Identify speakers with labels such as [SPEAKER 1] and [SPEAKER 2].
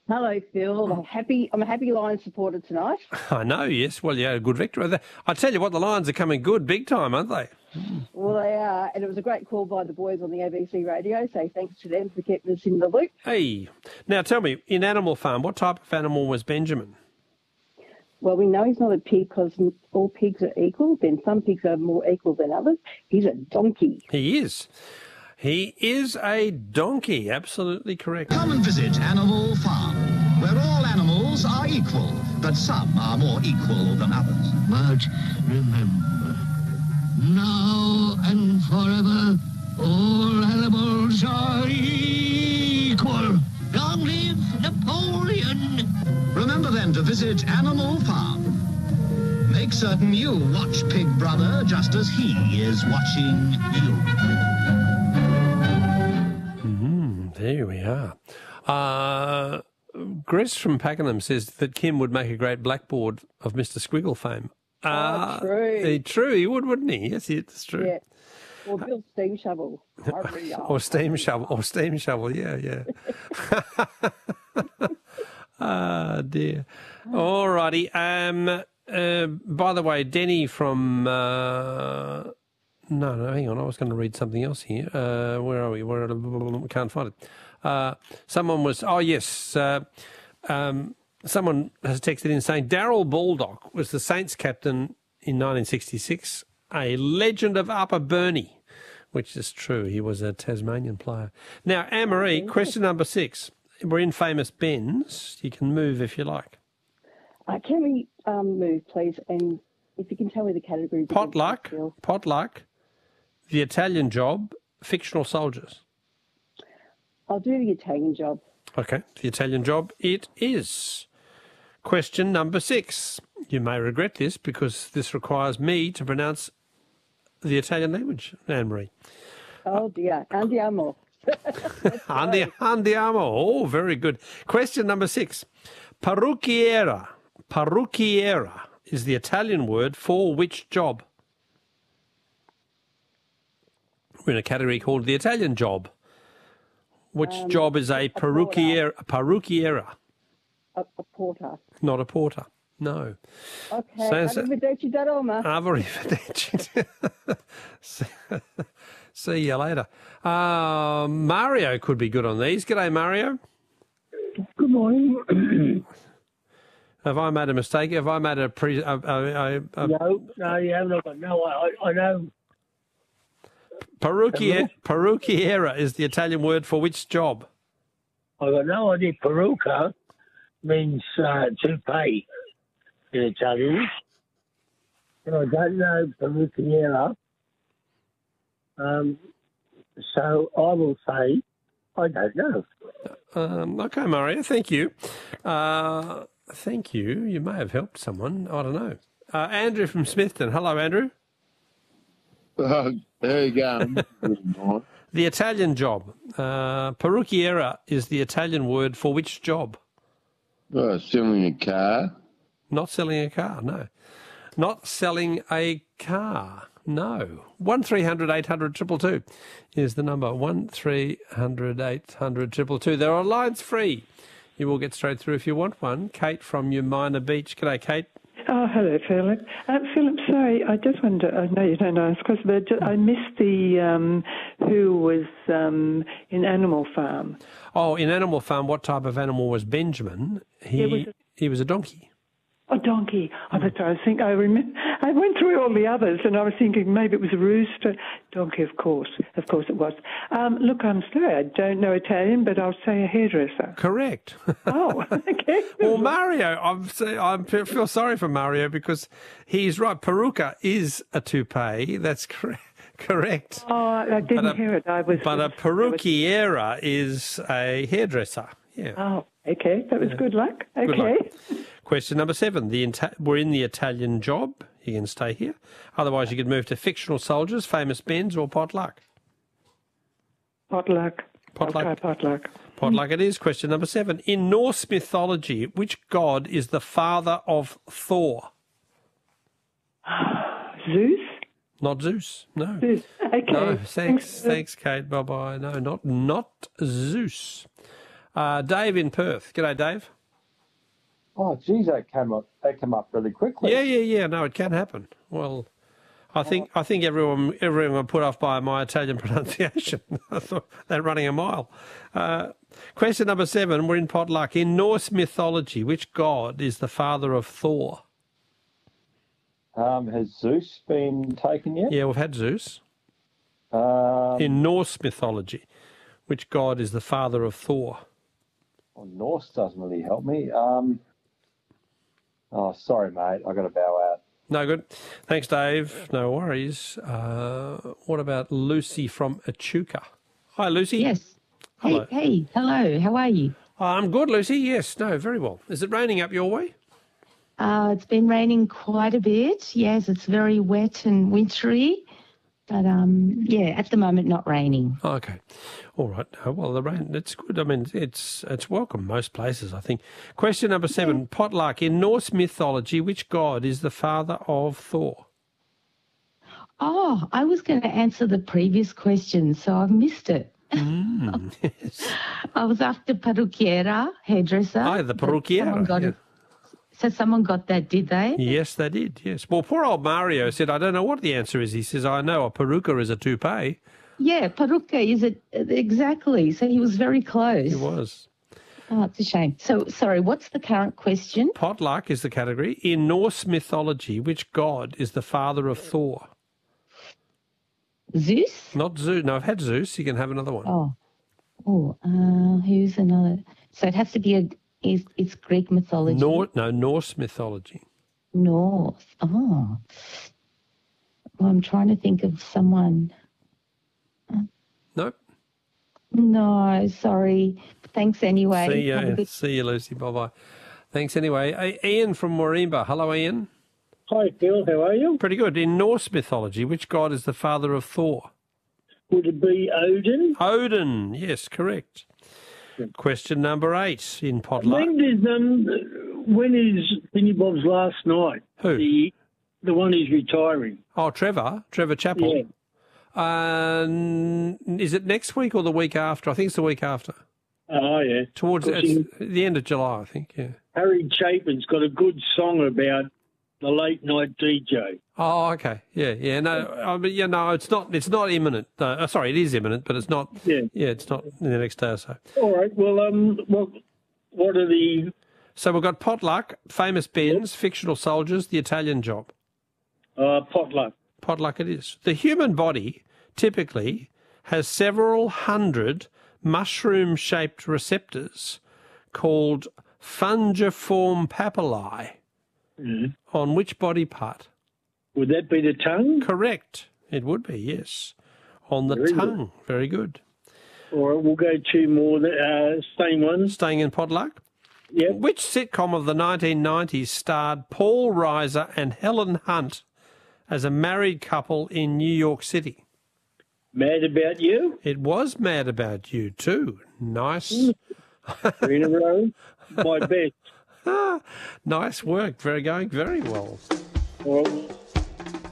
[SPEAKER 1] Hello, Phil. I'm a happy Lions supporter tonight.
[SPEAKER 2] I know, yes. Well, you had a good victory. I tell you what, the Lions are coming good big time, aren't they?
[SPEAKER 1] Well, they are, and it was a great call by the boys on the ABC radio, so thanks to them for keeping us in the loop.
[SPEAKER 2] Hey, now tell me, in Animal Farm, what type of animal was Benjamin?
[SPEAKER 1] Well, we know he's not a pig because all pigs are equal. Then some pigs are more equal than others. He's a donkey.
[SPEAKER 2] He is. He is a donkey. Absolutely correct.
[SPEAKER 3] Come and visit Animal Farm, where all animals are equal, but some are more equal than others.
[SPEAKER 4] But remember, now and forever, all animals are equal. Long live Napoleon!
[SPEAKER 3] Remember then to visit Animal Farm. Make certain you watch Pig Brother just as he is watching you.
[SPEAKER 2] There we are. Grace from Pakenham says that Kim would make a great blackboard of Mr. Squiggle fame.
[SPEAKER 1] True.
[SPEAKER 2] True, he would, wouldn't he? Yes, it's true.
[SPEAKER 1] Yeah. Or Bill's steam shovel.
[SPEAKER 2] Or steam shovel, yeah. Ah, dear. All righty. By the way, Denny from... No, hang on. I was going to read something else here. Where are we? Can't find it. Someone was... Oh, yes. Someone has texted in saying Darryl Baldock was the Saints captain in 1966, a legend of Upper Burney, which is true. He was a Tasmanian player. Now, Anne-Marie, question number 6. We're in Famous Ben's. You can move if you like.
[SPEAKER 1] Can we move, please? And if you can tell me the category.
[SPEAKER 2] Potluck, The Italian Job, Fictional Soldiers.
[SPEAKER 1] I'll do the Italian Job.
[SPEAKER 2] Okay, The Italian Job it is. Question number 6. You may regret this because this requires me to pronounce the Italian language, Anne-Marie.
[SPEAKER 1] Oh, dear. Andiamo.
[SPEAKER 2] Andiamo. Oh, very good. Question number 6. Parrucchiera. Parrucchiera is the Italian word for which job? We're in a category called the Italian Job. Which job is a parrucchiera? A
[SPEAKER 1] porter.
[SPEAKER 2] Not a porter. No.
[SPEAKER 1] Okay. Arrivederci da Roma.
[SPEAKER 2] Arrivederci. See you later. Mario could be good on these. G'day, Mario.
[SPEAKER 5] Good morning.
[SPEAKER 2] Have I made a mistake? Have I made a
[SPEAKER 5] No, you haven't. No, I know.
[SPEAKER 2] Parrucchiera is the Italian word for which job?
[SPEAKER 5] I've got no idea. Parrucca means to pay in Italian. And I don't know parrucchiera. So I will say I don't know.
[SPEAKER 2] Okay, Mario, thank you. Thank you. You may have helped someone. I don't know. Andrew from Smithton. Hello, Andrew.
[SPEAKER 6] There you go.
[SPEAKER 2] The Italian Job. Parrucchiera is the Italian word for which job?
[SPEAKER 6] Selling a car.
[SPEAKER 2] Not selling a car, no. Not selling a car, no. 1300 800 222 is the number. 1300 800 222. There are lines free. You will get straight through if you want one. Kate from Umina Beach. G'day, Kate.
[SPEAKER 7] Oh, hello, Philip. Philip, sorry, I just wonder, I know you don't ask questions, but I missed the who was in Animal Farm.
[SPEAKER 2] Oh, in Animal Farm, what type of animal was Benjamin? He was a donkey.
[SPEAKER 7] A donkey. Oh, that's what I was thinking. I went through all the others, and I was thinking maybe it was a rooster. Donkey, of course. Of course it was. Look, I'm sorry, I don't know Italian, but I'll say a hairdresser.
[SPEAKER 2] Correct.
[SPEAKER 7] Oh, okay.
[SPEAKER 2] Well, Mario, I feel sorry for Mario because he's right. Peruca is a toupee. That's correct.
[SPEAKER 7] Oh, I didn't hear it.
[SPEAKER 2] But a parrucchiera is a hairdresser. Yeah.
[SPEAKER 7] Oh, okay. That was good luck. Okay.
[SPEAKER 2] Good luck. Question number 7. We're in the Italian Job. You can stay here. Otherwise, you could move to Fictional Soldiers, Famous Ben's, or Potluck.
[SPEAKER 7] Potluck.
[SPEAKER 2] Potluck.
[SPEAKER 7] Potluck.
[SPEAKER 2] Potluck it is. Question number 7. In Norse mythology, which god is the father of Thor?
[SPEAKER 7] Zeus?
[SPEAKER 2] Not Zeus. No.
[SPEAKER 7] Zeus. Okay.
[SPEAKER 2] No. Thanks, Kate. Bye-bye. No, not Zeus. Dave in Perth. G'day, Dave.
[SPEAKER 8] Oh, geez, that came up really quickly.
[SPEAKER 2] Yeah. No, it can happen. Well, I think everyone were put off by my Italian pronunciation. I thought they're running a mile. Question number 7. We're in potluck. In Norse mythology, which god is the father of Thor?
[SPEAKER 8] Has Zeus been taken yet?
[SPEAKER 2] Yeah, we've had Zeus. In Norse mythology, which god is the father of Thor?
[SPEAKER 8] Well, Norse doesn't really help me. Oh, sorry, mate. I got to bow out.
[SPEAKER 2] No good. Thanks, Dave. No worries. What about Lucy from Echuca? Hi, Lucy.
[SPEAKER 9] Yes.
[SPEAKER 2] Hello.
[SPEAKER 9] Hey. Hello. How are you?
[SPEAKER 2] I'm good, Lucy. Yes. No, very well. Is it raining up your way?
[SPEAKER 9] It's been raining quite a bit. Yes, it's very wet and wintry. But, at the moment, not raining.
[SPEAKER 2] Okay. All right. Well, the rain, it's good. I mean, it's welcome most places, I think. Question number 7, potluck. In Norse mythology, which god is the father of Thor?
[SPEAKER 9] Oh, I was going to answer the previous question, so I've missed it.
[SPEAKER 2] Yes.
[SPEAKER 9] I was after parrucchiera, hairdresser.
[SPEAKER 2] Oh, the parrucchiera.
[SPEAKER 9] So someone got that, did they?
[SPEAKER 2] Yes, they did, yes. Well, poor old Mario said, I don't know what the answer is. He says, I know a peruca is a toupee.
[SPEAKER 9] Yeah, parrucca is it exactly. So he was very close.
[SPEAKER 2] He was.
[SPEAKER 9] Oh, it's a shame. So, sorry, what's the current question?
[SPEAKER 2] Potluck is the category. In Norse mythology, which god is the father of Thor?
[SPEAKER 9] Zeus?
[SPEAKER 2] Not Zeus. No, I've had Zeus. You can have another one.
[SPEAKER 9] Who's another? So it has to be it's Greek mythology.
[SPEAKER 2] Norse mythology.
[SPEAKER 9] North. Oh. Well, I'm trying to think of someone.
[SPEAKER 2] Nope.
[SPEAKER 9] No, sorry. Thanks anyway.
[SPEAKER 2] See you, Lucy. Bye-bye. Thanks anyway. Ian from Morimba. Hello, Ian.
[SPEAKER 5] Hi, Phil. How are you?
[SPEAKER 2] Pretty good. In Norse mythology, which god is the father of Thor?
[SPEAKER 5] Would it be Odin?
[SPEAKER 2] Odin. Yes, correct. Question number 8 in potluck.
[SPEAKER 5] When is Vinnie Bob's last night?
[SPEAKER 2] Who?
[SPEAKER 5] The one who's retiring.
[SPEAKER 2] Oh, Trevor Chappell.
[SPEAKER 5] Yeah.
[SPEAKER 2] Is it next week or the week after? I think it's the week after.
[SPEAKER 5] Oh, yeah.
[SPEAKER 2] Towards the end of July, I think, yeah.
[SPEAKER 5] Harry Chapin's got a good song about the late night DJ.
[SPEAKER 2] Oh, okay. Yeah. No, it's not imminent. Sorry, it is imminent, but it's not. Yeah, it's not in the next day or so.
[SPEAKER 5] All right. Well, what are the?
[SPEAKER 2] So we've got potluck, famous Benz, fictional soldiers, the Italian Job.
[SPEAKER 5] Potluck.
[SPEAKER 2] Potluck it is. The human body typically has several hundred mushroom-shaped receptors called fungiform papillae. On which body part?
[SPEAKER 5] Would that be the tongue?
[SPEAKER 2] Correct. It would be, yes. On the tongue. Good. Very good.
[SPEAKER 5] All right, we'll go 2 more. Same ones.
[SPEAKER 2] Staying in potluck?
[SPEAKER 5] Yep.
[SPEAKER 2] Which sitcom of the 1990s starred Paul Reiser and Helen Hunt as a married couple in New York City?
[SPEAKER 5] Mad About You?
[SPEAKER 2] It was Mad About You too. Nice.
[SPEAKER 5] 3 in a row. My best.
[SPEAKER 2] Nice work. Going very well.
[SPEAKER 5] Well,